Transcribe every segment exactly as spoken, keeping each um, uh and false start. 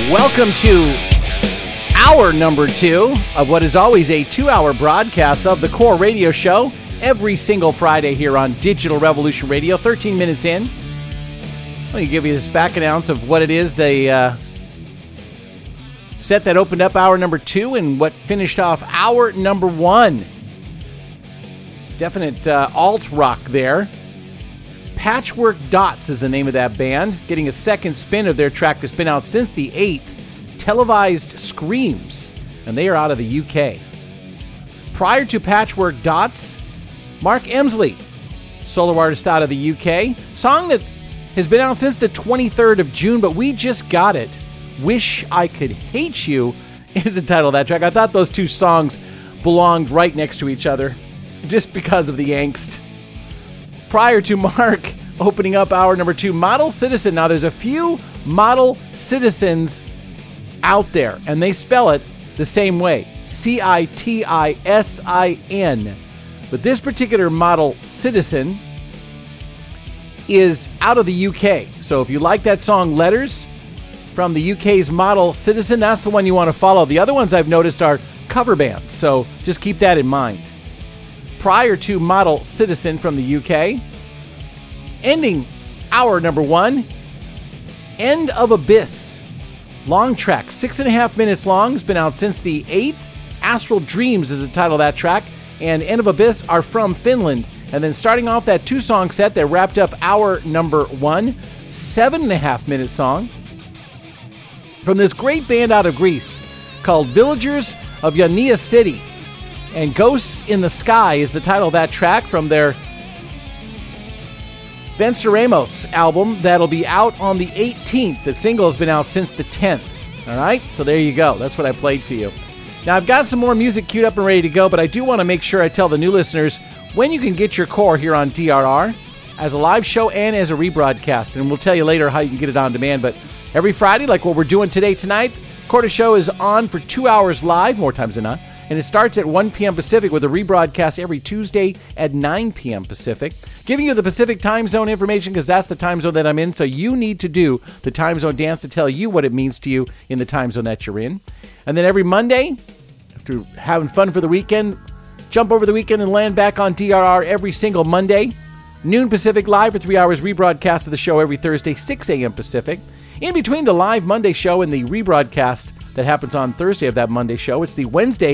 Welcome to hour number two of what is always a two-hour broadcast of the Core Radio Show every single Friday here on Digital Revolution Radio. thirteen minutes in. Let me give you this back announce of what it is. They uh, set that opened up hour number two and what finished off hour number one. Definite uh, alt-rock there. Patchwork Dots is the name of that band, getting a second spin of their track that's been out since the eighth, Televised Screams, and they are out of the U K. Prior to Patchwork Dots, Mark Emsley, solo artist out of the U K, song that has been out since the twenty-third of June, but we just got it. Wish I Could Hate You is the title of that track. I thought those two songs belonged right next to each other, just because of the angst. Prior to Mark opening up hour number two, Model Citizen. Now, there's a few Model Citizens out there, and they spell it the same way, C I T I S I N. But this particular Model Citizen is out of the U K. So if you like that song, Letters, from the U K's Model Citizen, that's the one you want to follow. The other ones I've noticed are cover bands, so just keep that in mind. Prior to Model Citizen from the U K, ending hour number one, End of Abyss. Long track, six and a half minutes long. It's been out since the eighth. Astral Dreams is the title of that track. And End of Abyss are from Finland. And then starting off that two-song set that wrapped up hour number one, seven and a half minute song from this great band out of Greece called Villagers of Ionia City. And Ghosts in the Sky is the title of that track from their Venceremos album that'll be out on the eighteenth. The single has been out since the tenth. All right, so there you go. That's what I played for you. Now, I've got some more music queued up and ready to go, but I do want to make sure I tell the new listeners when you can get your Core here on D R R as a live show and as a rebroadcast. And we'll tell you later how you can get it on demand. But every Friday, like what we're doing today, tonight, Core Show is on for two hours live, more times than not. And it starts at one p.m. Pacific with a rebroadcast every Tuesday at nine p.m. Pacific. Giving you the Pacific time zone information because that's the time zone that I'm in. So you need to do the time zone dance to tell you what it means to you in the time zone that you're in. And then every Monday, after having fun for the weekend, jump over the weekend and land back on D R R every single Monday. Noon Pacific live for three hours, rebroadcast of the show every Thursday, six a.m. Pacific. In between the live Monday show and the rebroadcast that happens on Thursday of that Monday show, it's the Wednesday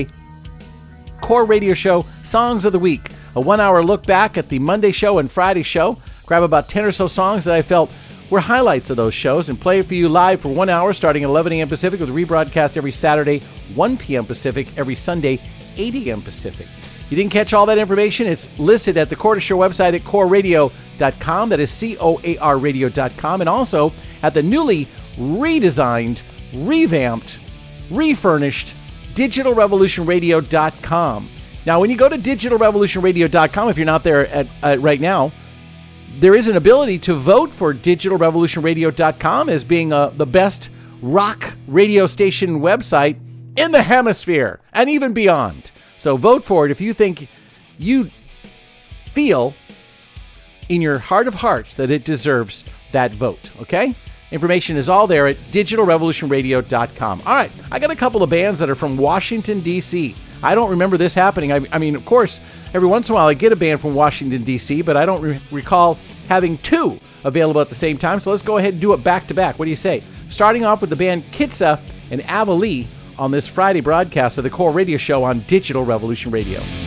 Core Radio Show Songs of the Week, a one-hour look back at the Monday show and Friday show. Grab about ten or so songs that I felt were highlights of those shows and play it for you live for one hour starting at eleven a.m. Pacific with a rebroadcast every Saturday, one p.m. Pacific, every Sunday, eight a.m. Pacific. You didn't catch all that information? It's listed at the Core Show website at core radio dot com. That is C O A R radio dot com. And also at the newly redesigned, revamped, refurnished digital revolution radio dot com. Now, when you go to digital revolution radio dot com, if you're not there at, at right now, there is an ability to vote for digital revolution radio dot com as being uh, the best rock radio station website in the hemisphere and even beyond. So vote for it if you think you feel in your heart of hearts that it deserves that vote, okay? Information is all there at digital revolution radio dot com. All right, I got a couple of bands that are from Washington, D C. I don't remember this happening. I, I mean, of course, every once in a while I get a band from Washington, D C, but I don't re- recall having two available at the same time. So let's go ahead and do it back to back. What do you say? Starting off with the band Kitsa and Avalee on this Friday broadcast of the Core Radio Show on Digital Revolution Radio.